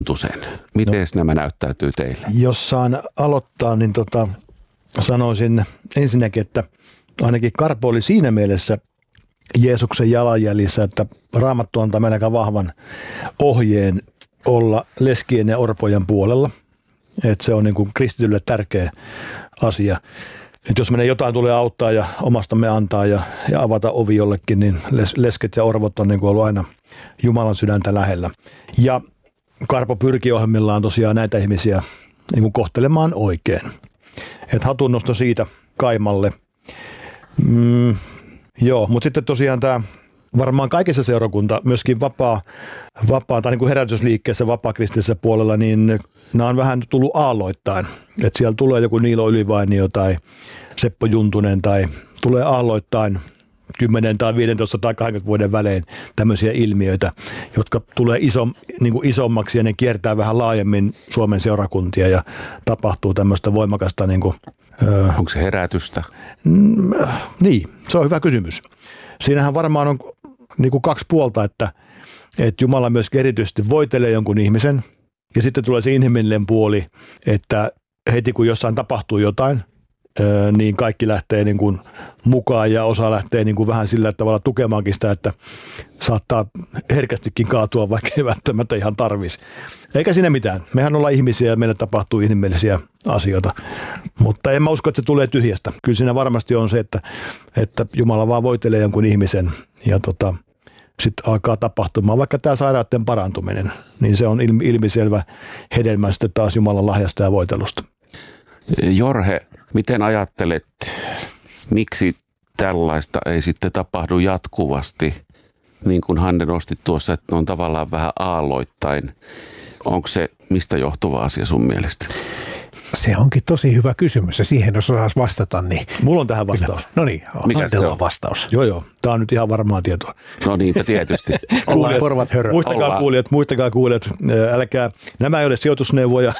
Juntusen. Miten nämä näyttäytyy teille? Jos saan aloittaa, niin sanoisin ensinnäkin, että ainakin Karpo oli siinä mielessä Jeesuksen jalanjäljissä, että Raamattu antaa meille aika vahvan ohjeen olla leskien ja orpojen puolella. Että se on niin kuin kristitylle tärkeä asia. Että jos meidän jotain tulee auttaa ja omastamme antaa ja avata ovi jollekin, niin lesket ja orvot on niin kuin ollut aina Jumalan sydäntä lähellä. Ja Karpo pyrkii ohjelmillaan tosiaan näitä ihmisiä niin kuin kohtelemaan oikein. Että hatunnosto siitä Kaimalle. Joo, mutta sitten tosiaan tämä varmaan kaikessa seurakunta, myöskin vapaa tai niin kuin herätysliikkeessä, vapaakristillisessä puolella, niin nämä on vähän tullut aalloittain. Että siellä tulee joku Niilo Ylivainio tai Seppo Juntunen tai tulee aalloittain 10 tai 15 tai 20 vuoden välein tämmöisiä ilmiöitä, jotka tulee niin kuin isommaksi ja ne kiertää vähän laajemmin Suomen seurakuntia ja tapahtuu tämmöistä voimakasta. Niin kuin, onko se herätystä? Niin, se on hyvä kysymys. Siinähän varmaan on niin kuin kaksi puolta, että Jumala myös erityisesti voitelee jonkun ihmisen ja sitten tulee se inhimillinen puoli, että heti kun jossain tapahtuu jotain, niin kaikki lähtee niin kuin mukaan ja osa lähtee niin kuin vähän sillä tavalla tukemaankin sitä, että saattaa herkästikin kaatua, vaikka ei välttämättä ihan tarvitsisi. Eikä siinä mitään. Mehän ollaan ihmisiä ja meille tapahtuu inhimillisiä asioita, mutta en mä usko, että se tulee tyhjästä. Kyllä siinä varmasti on se, että Jumala vaan voitelee jonkun ihmisen ja sitten alkaa tapahtumaan, vaikka tämä sairauden parantuminen, niin se on ilmiselvä hedelmä sitten taas Jumalan lahjasta ja voitelusta. Jorhe, miten ajattelet, miksi tällaista ei sitten tapahdu jatkuvasti, niin kuin Hanne nosti tuossa, että on tavallaan vähän aalloittain. Onko se mistä johtuva asia sun mielestä? Se onkin tosi hyvä kysymys ja siihen jos osaisi vastata, niin... Mulla on tähän vastaus. No niin, Hannella on vastaus. Joo, tämä on nyt ihan varmaa tietoa. No niinpä tietysti. Ollaan korvat hörö. Muistakaa kuulijat, nämä ei ole sijoitusneuvoja,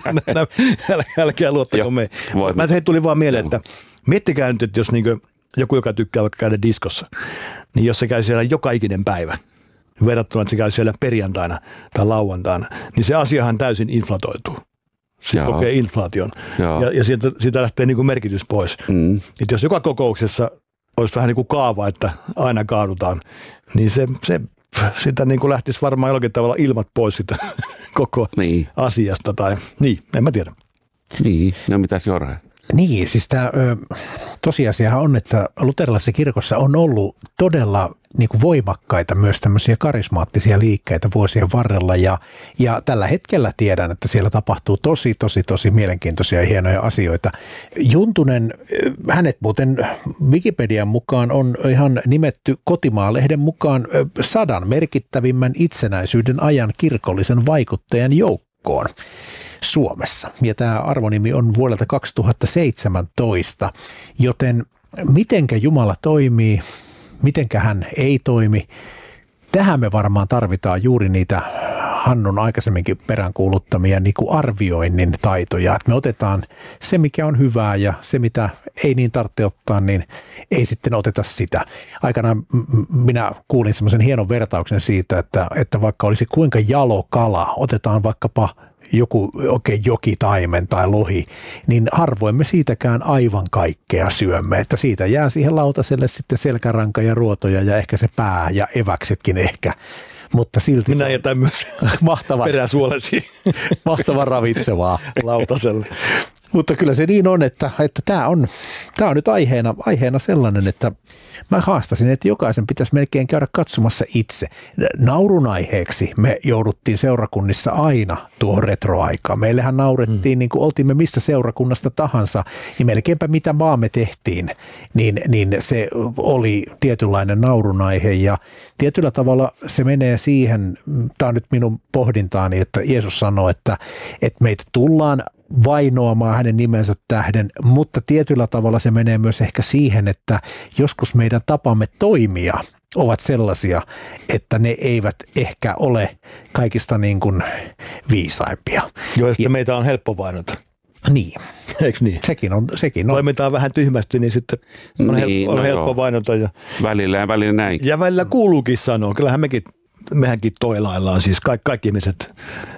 älkää luottako me. Mä tuli vaan mieleen, että miettikää nyt, että jos niinku joku, joka tykkää vaikka käydä diskossa, niin jos se käy siellä joka ikinen päivä, verrattuna, että se käy siellä perjantaina tai lauantaina, niin se asiahan täysin inflatoituu. Sitten kokee inflaation ja siitä lähtee niin kuin merkitys pois. Että jos joka kokouksessa olisi vähän niin kuin kaava, että aina kaadutaan, niin se sitä niin kuin lähtisi varmaan jollakin tavalla ilmat pois sitä koko asiasta. Tai, en mä tiedä. Niin, no mitäs Jorhe? Niin, siis tämä tosiasiahan on, että luterilaisessa kirkossa on ollut todella niin kuin voimakkaita myös tämmöisiä karismaattisia liikkeitä vuosien varrella ja tällä hetkellä tiedän, että siellä tapahtuu tosi mielenkiintoisia ja hienoja asioita. Juntunen, hänet muuten Wikipedian mukaan on ihan nimetty Kotimaa-lehden mukaan 100 merkittävimmän itsenäisyyden ajan kirkollisen vaikuttajan joukkoon Suomessa. Ja tämä arvonimi on vuodelta 2017, joten mitenkä Jumala toimii, mitenkä hän ei toimi, tähän me varmaan tarvitaan juuri niitä Hannun aikaisemminkin peräänkuuluttamia niin kuin arvioinnin taitoja, että me otetaan se, mikä on hyvää ja se, mitä ei niin tarvitse ottaa, niin ei sitten oteta sitä. Aikanaan minä kuulin semmoisen hienon vertauksen siitä, että vaikka olisi kuinka jalo kala, otetaan vaikkapa joku jokitaimen tai lohi, niin harvoin me siitäkään aivan kaikkea syömme, että siitä jää siihen lautaselle sitten selkäranka ja ruotoja ja ehkä se pää ja eväksetkin ehkä, mutta silti minä jätän myös peräsuolesi mahtava ravitsevaa lautaselle. Mutta kyllä se niin on, että tämä on nyt aiheena sellainen, että mä haastasin, että jokaisen pitäisi melkein käydä katsomassa itse. Naurun aiheeksi me jouduttiin seurakunnissa aina tuohon retroaikaan. Meillähän naurettiin, niin kuin oltiin me mistä seurakunnasta tahansa, niin melkeinpä mitä vaan me tehtiin, niin se oli tietynlainen naurun aihe. Ja tietyllä tavalla se menee siihen, tämä on nyt minun pohdintaani, että Jeesus sanoo, että meitä tullaan vainoamaan hänen nimensä tähden, mutta tietyllä tavalla se menee myös ehkä siihen, että joskus meidän tapamme toimia ovat sellaisia, että ne eivät ehkä ole kaikista niin kuin viisaimpia. Joo, ja meitä on helppo vainota. Niin. Eikö niin? Sekin on. Toimitaan vähän tyhmästi, niin sitten on helppo vainota. Ja välillä näin. Ja välillä kuuluukin sanoa. Kyllähän mehänkin toilaillaan, siis kaikki ihmiset